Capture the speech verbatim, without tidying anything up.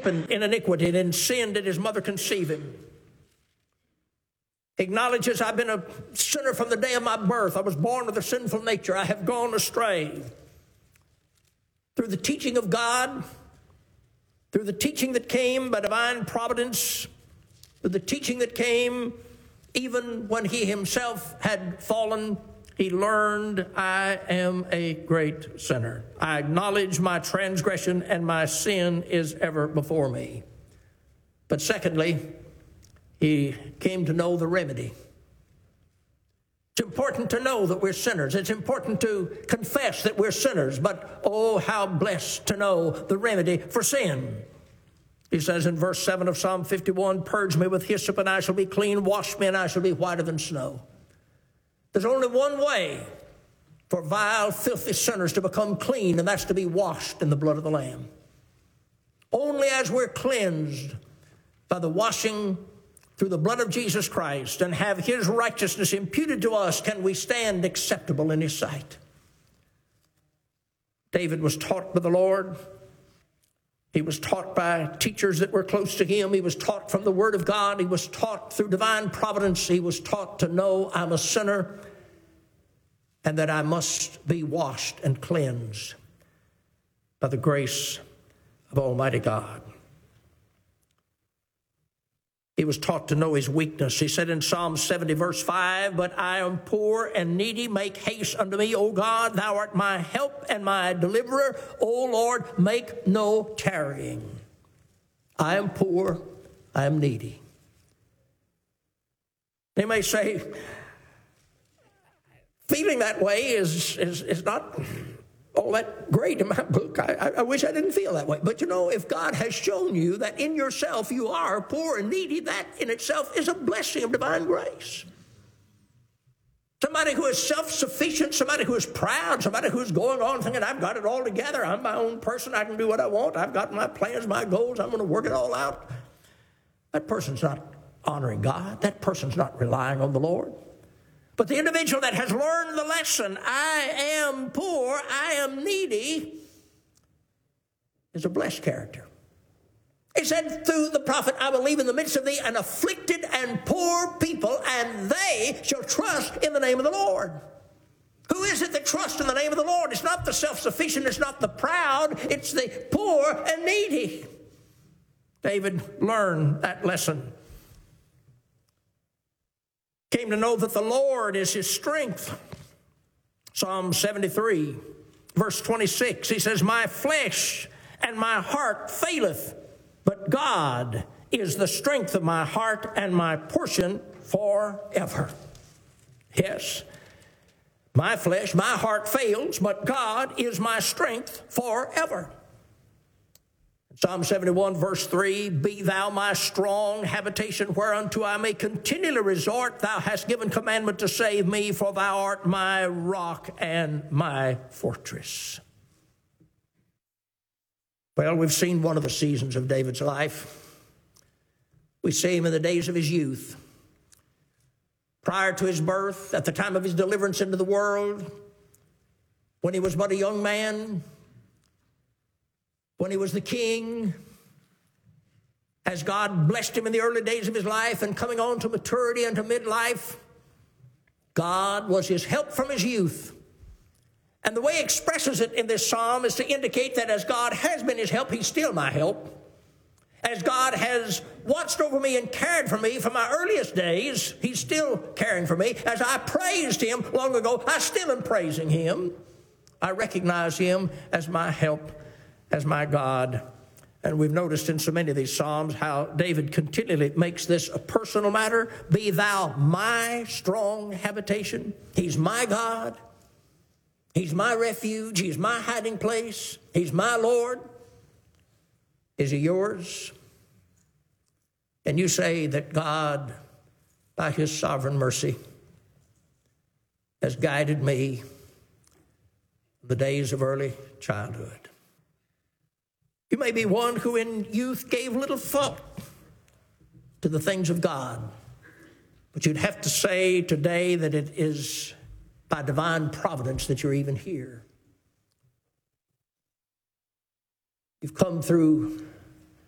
shapen in iniquity, and in sin did his mother conceive him. Acknowledges, I've been a sinner from the day of my birth. I was born with a sinful nature. I have gone astray. Through the teaching of God, through the teaching that came by divine providence, through the teaching that came even when he himself had fallen, he learned, I am a great sinner. I acknowledge my transgression and my sin is ever before me. But secondly, he came to know the remedy. It's important to know that we're sinners. It's important to confess that we're sinners. But oh, how blessed to know the remedy for sin. He says in verse seven of Psalm fifty-one, purge me with hyssop and I shall be clean. Wash me and I shall be whiter than snow. There's only one way for vile, filthy sinners to become clean, and that's to be washed in the blood of the Lamb. Only as we're cleansed by the washing through the blood of Jesus Christ and have his righteousness imputed to us can we stand acceptable in his sight. David was taught by the Lord. He was taught by teachers that were close to him. He was taught from the Word of God. He was taught through divine providence. He was taught to know I'm a sinner and that I must be washed and cleansed by the grace of Almighty God. He was taught to know his weakness. He said in Psalm seventy, verse five, but I am poor and needy. Make haste unto me, O God. Thou art my help and my deliverer. O Lord, make no tarrying. I am poor. I am needy. They may say, feeling that way is, is, is not all that great in my book. I, I wish I didn't feel that way. But you know, if God has shown you that in yourself you are poor and needy, that in itself is a blessing of divine grace. Somebody who is self-sufficient, somebody who is proud, somebody who is going on thinking, I've got it all together. I'm my own person. I can do what I want. I've got my plans, my goals. I'm going to work it all out. That person's not honoring God. That person's not relying on the Lord. But the individual that has learned the lesson, I am poor, I am needy, is a blessed character. He said through the prophet, I will leave in the midst of thee an afflicted and poor people, and they shall trust in the name of the Lord. Who is it that trusts in the name of the Lord? It's not the self-sufficient, it's not the proud, it's the poor and needy. David learned that lesson. Came to know that the Lord is his strength. Psalm seventy-three, verse twenty-six, he says, my flesh and my heart faileth, but God is the strength of my heart and my portion forever. Yes, my flesh, my heart fails, but God is my strength forever. Psalm seventy-one, verse three, be thou my strong habitation whereunto I may continually resort. Thou hast given commandment to save me, for thou art my rock and my fortress. Well, we've seen one of the seasons of David's life. We see him in the days of his youth. Prior to his birth, at the time of his deliverance into the world, when he was but a young man, when he was the king, as God blessed him in the early days of his life and coming on to maturity and to midlife, God was his help from his youth. And the way he expresses it in this psalm is to indicate that as God has been his help, he's still my help. As God has watched over me and cared for me from my earliest days, he's still caring for me. As I praised him long ago, I still am praising him. I recognize him as my help, as my God. And we've noticed in so many of these Psalms how David continually makes this a personal matter. Be thou my strong habitation. He's my God. He's my refuge. He's my hiding place. He's my Lord. Is he yours? And you say that God, by his sovereign mercy, has guided me the days of early childhood. You may be one who in youth gave little thought to the things of God, but you'd have to say today that it is by divine providence that you're even here. You've come through